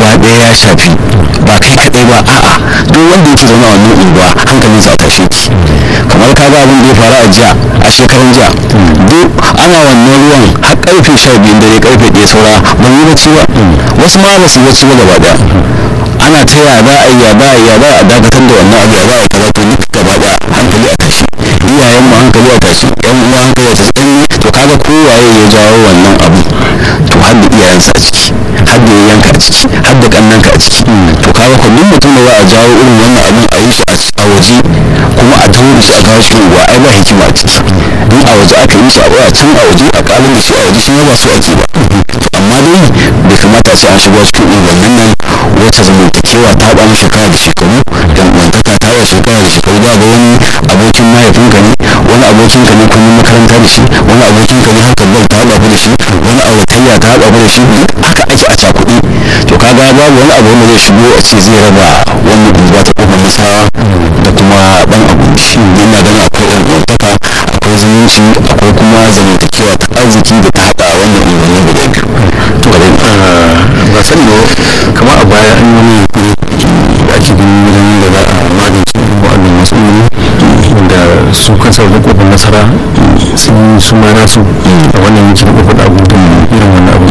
gaba ɗaya ya shafi ba kai kaɗai ba, a'a duk wanda yake zaune a wannan unguwa hankalinsa a tashe ki. kamar ka ga abin da ya faru a jiya, a shekaran jiya, duk ana wannan ruwan har karfe 12 dare, karfe 1 saura ban yi bacci ba, wasu ma ba su bacci ba gaba ɗaya. ana ta ya za a yi ya za a dakatar da wannan abu, ya za a yi kaza, to ni gaba ɗaya hankali a tashi, iyayen mu hankali a tashi, yan uwa hankali a tashi, to kaga kowaye ya jawo wannan abu, to har da iyayensa a ciki, har da yayyanka a ciki, har da kannanka a ciki. to kaga kullum mutum da za a jawo irin wannan abun a yi shi a waje, kuma a tauri shi a kawo cikin uwa, ai ba hikima a ciki. in a waje aka yi shi a waya can a waje a kalin da shi a waje shi ma ba su ake ba. amma dai bai kamata a ce an shigo cikin unguwannin nan wacce zamantakewa ta ɓan shekara da shekaru, dan uwantaka ta ɓan shekara da shekaru, za ga wani abokin mahaifinka ne, wani abokinka ne kun yi makaranta da shi, wani abokinka ne harkar bal ta haɗa ku da shi, wani auratayya ta haɗa ku da shi, haka ake a cakuɗi. to kaga babu wani abu wanda zai shigo a ce zai raba wannan unguwa ta kofar nasara da kuma ɗan abu. shi yana ganin akwai ɗan uwantaka, akwai zumunci, akwai kuma zamantakewa ta arziki da ta haɗa wannan unguwanni guda biyu. to ba sani ba, kamar a baya an yi wani yunkuri da ake ganin wajen da za a magance waɗannan matsaloli, wanda su kansa wajen kofar nasara sun su ma nasu a wannan yankin kofar da abu irin wannan abu.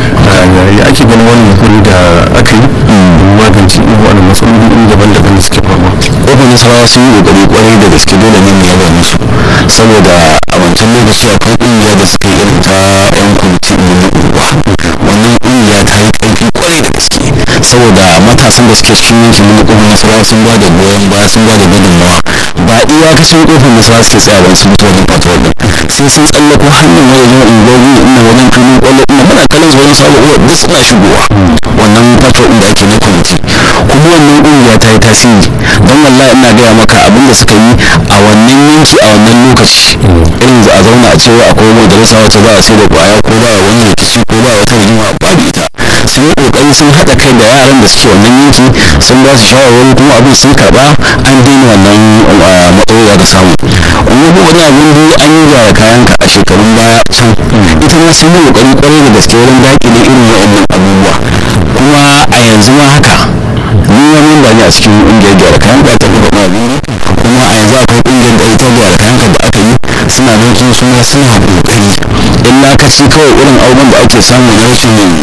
ya ake ganin wannan yunkuri da aka yi don magance irin waɗannan matsaloli ɗin daban-daban da suke faruwa. kofar nasarawa sun yi ƙoƙari ƙwarai da gaske, dole ne mu yaba musu, saboda a wancan lokaci akwai ƙungiya da suka yi irin ta 'yan kwamiti na unguwa. wannan ƙungiya ta yi ƙarfi ƙwarai da gaske, saboda matasan da suke cikin yankin na kofar nasarawa sun ba da goyon baya, sun ba da gudunmawa. ba iyakacin kofar nasarawa suke tsaya ba su mutu wajen patrol din, sai sun tsallako hanyar wajen unguwanni ina wajen filin ƙwallo ina muna kallon su wajen samun uwa duk suna shigowa wannan patrol din da ake na kwamiti. kuma wannan ƙungiya ta yi tasiri, don wallahi ina gaya maka abin da suka yi a wannan yanki a wannan lokaci. irin a zauna a cewa akwai majalisa wacce za a sai da ƙwaya ko ba wani rikici ko ba wata rigima, babu ita. sun yi ƙoƙari sun haɗa kai da yaran da suke wannan yanki, sun ba su shawarwari, kuma abin sun karɓa, an daina wannan matsaloli da samu. kuma wani abin da an yi gyara kayanka a shekarun baya can, ita ma sun yi ƙoƙari ƙwarai da gaske wurin daƙile irin waɗannan abubuwa. kuma a yanzu ma haka ni wani ba ne a cikin ƙungiyar gyara kayan da ta kuma kuma a yanzu akwai ƙungiyar da ita gyara kayan da aka yi, suna nan suna ƙoƙari. illa ka ci kawai irin abubuwan da ake samu na rashin